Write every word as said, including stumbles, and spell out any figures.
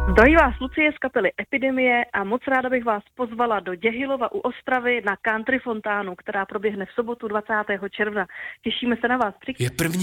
Zdraví vás Lucie z kapely Epidemie a moc ráda bych vás pozvala do Děhilova u Ostravy na country fontánu, která proběhne v sobotu dvacátého června. Těšíme se na vás. Je první